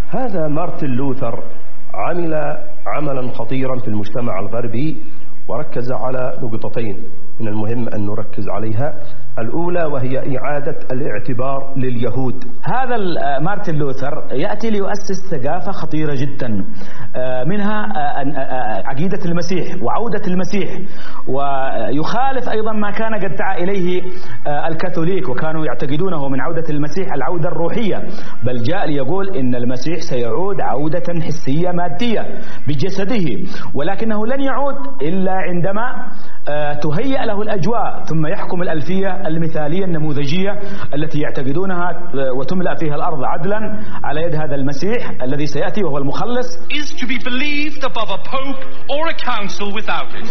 هذا مارتن لوثر عمل عملا خطيرا في المجتمع الغربي، وركز على نقطتين من المهم أن نركز عليها. الأولى وهي إعادة الاعتبار لليهود. هذا مارتن لوثر يأتي ليؤسس ثقافة خطيرة جدا، منها عقيدة المسيح وعودة المسيح، ويخالف أيضا ما كان قد دعا إليه الكاثوليك، وكانوا يعتقدونه من عودة المسيح العودة الروحية، بل جاء ليقول إن المسيح سيعود عودة حسية مادية بجسده، ولكنه لن يعود إلا عندما تهيأ له الأجواء، ثم يحكم الألفية المثالية النموذجية التي يعتقدونها وتملأ فيها الأرض عدلا على يد هذا المسيح الذي سيأتي وهو المخلص. Is to be believed above a pope or a council without it.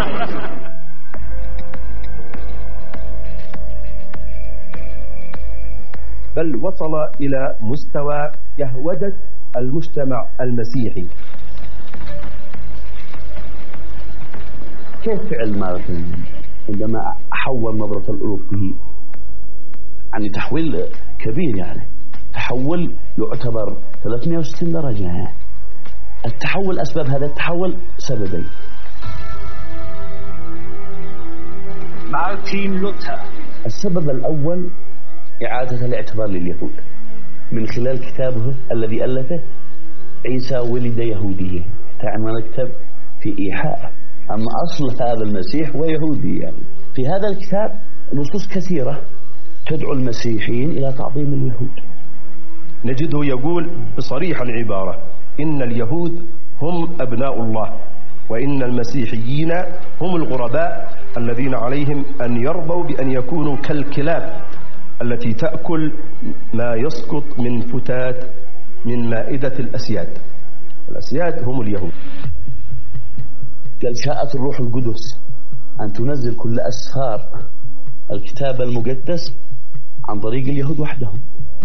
بل وصل إلى مستوى يهودة المجتمع المسيحي. كيف فعل مارتن عندما حول نظرة الأوروبي؟ يعني تحويل كبير، يعني تحول يعتبر 360 درجة. التحول، أسباب هذا التحول سببين. مارتن لوثر. السبب الأول إعادة الاعتبار لليهود من خلال كتابه الذي ألفه عيسى ولد يهوديا، عنوان الكتاب في إيحاء أما أصل هذا المسيح هو يهودي. يعني في هذا الكتاب نصوص كثيرة تدعو المسيحيين إلى تعظيم اليهود. نجده يقول بصريح العبارة إن اليهود هم أبناء الله، وإن المسيحيين هم الغرباء الذين عليهم أن يرضوا بأن يكونوا كالكلاب التي تأكل ما يسقط من فتات من مائدة الأسياد. الأسياد هم اليهود. قال شاءت الروح القدس أن تنزل كل أسفار الكتاب المقدس عن طريق اليهود وحدهم.